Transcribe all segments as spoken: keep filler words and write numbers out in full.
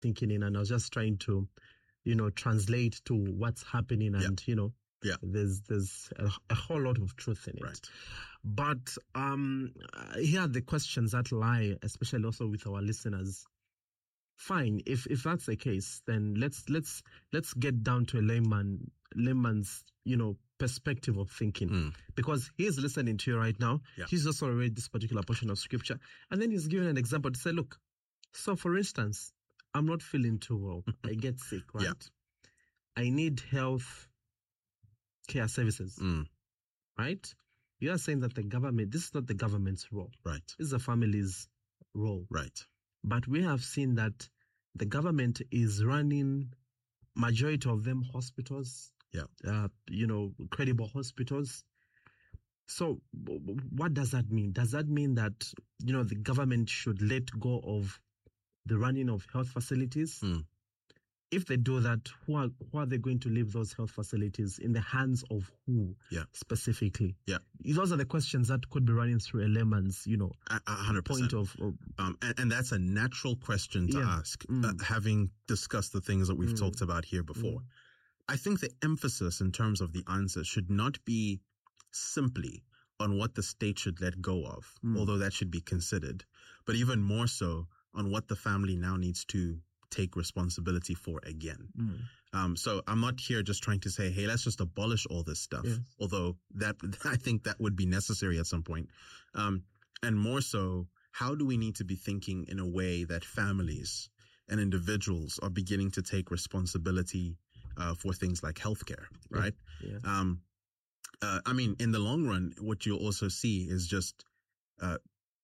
thinking in, and I was just trying to, you know, translate to what's happening, and yeah. you know, yeah. there's there's a, a whole lot of truth in it. Right. But um, here are the questions that lie, especially also with our listeners. Fine, if if that's the case, then let's let's let's get down to a layman layman's you know perspective of thinking, mm. because he's listening to you right now. Yeah. He's also read this particular portion of scripture, and then he's given an example to say, look, so for instance, I'm not feeling too well. I get sick, right? Yeah. I need health care services, mm. right? You are saying that the government, this is not the government's role. Right. This is the family's role. Right. But we have seen that the government is running majority of them hospitals, yeah, uh, you know, credible hospitals. So what does that mean? Does that mean that, you know, the government should let go of the running of health facilities? Mm. If they do that, who are, who are they going to leave those health facilities in the hands of who yeah. specifically? Yeah. Those are the questions that could be running through a layman's, you know, a hundred percent point of, of um, and, and that's a natural question to yeah. ask, mm. uh, having discussed the things that we've mm. talked about here before. Mm. I think the emphasis in terms of the answer should not be simply on what the state should let go of, mm. although that should be considered, but even more so on what the family now needs to take responsibility for again. Mm. Um, so I'm not here just trying to say, hey, let's just abolish all this stuff. Yes. Although that, I think that would be necessary at some point. Um, and more so, how do we need to be thinking in a way that families and individuals are beginning to take responsibility, uh, for things like healthcare, right? Yeah. Yeah. Um, uh, I mean, in the long run, what you'll also see is just, uh,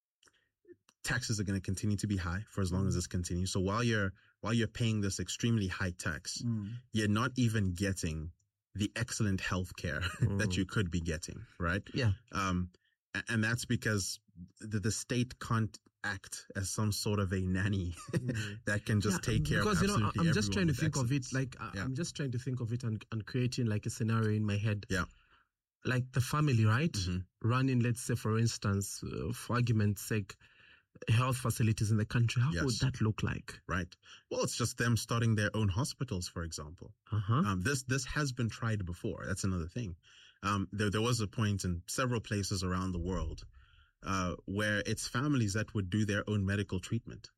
taxes are going to continue to be high for as long as this continues. So while you're, while you're paying this extremely high tax, mm. you're not even getting the excellent healthcare mm. that you could be getting, right? Yeah. Um, and that's because the, the state can't act as some sort of a nanny mm. that can just yeah, take care because, of absolutely you know, I'm just trying to think excellence. of it like, yeah. I'm just trying to think of it and, and creating like a scenario in my head. Yeah. Like the family, right? Mm-hmm. Running, let's say, for instance, uh, for argument's sake, health facilities in the country. How yes. would that look like? Right. Well, it's just them starting their own hospitals, for example. Uh-huh. Um, this, this has been tried before. That's another thing. Um, there, there was a point in several places around the world, uh, where it's families that would do their own medical treatment.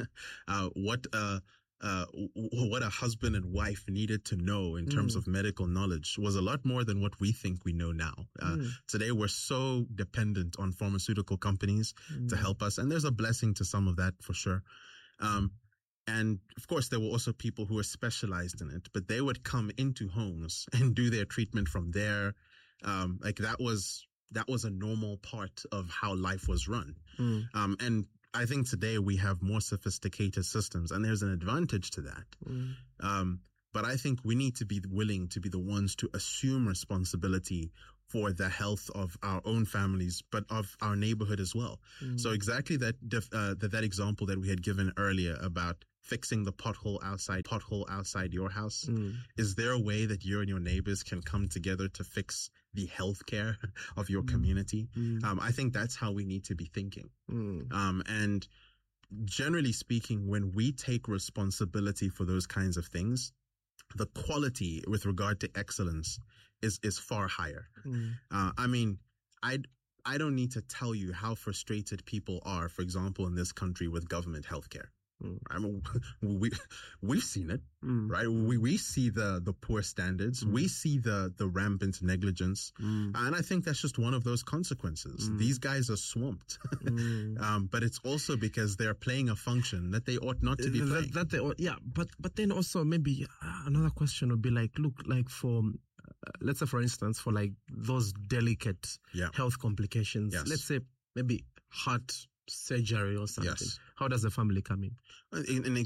uh, what, uh, uh, what a husband and wife needed to know in terms mm. of medical knowledge was a lot more than what we think we know now. Uh, mm. Today we're so dependent on pharmaceutical companies mm. to help us. And there's a blessing to some of that for sure. Um, and of course there were also people who were specialized in it, but they would come into homes and do their treatment from there. Um, like that was, that was a normal part of how life was run. Mm. Um, and I think today we have more sophisticated systems, and there's an advantage to that. Mm. Um, but I think we need to be willing to be the ones to assume responsibility for the health of our own families, but of our neighborhood as well. Mm. So exactly that, uh, that, that example that we had given earlier about fixing the pothole outside, pothole outside your house. Mm. Is there a way that you and your neighbors can come together to fix the healthcare of your mm. community? Mm. Um, I think that's how we need to be thinking. Mm. Um, and generally speaking, when we take responsibility for those kinds of things, the quality with regard to excellence is, is far higher. Mm. Uh, I mean, I, I don't need to tell you how frustrated people are, for example, in this country with government healthcare. Mm. I mean, we, we've seen it, mm. right? We, we see the, the poor standards. Mm. We see the, the rampant negligence. Mm. And I think that's just one of those consequences. Mm. These guys are swamped. mm. um, but it's also because they're playing a function that they ought not to be playing. That, that they ought, yeah. But, but then also maybe another question would be like, look, like for, uh, let's say for instance, for like those delicate yeah. health complications, yes. let's say maybe heart surgery or something. Yes. How does the family come in? In, in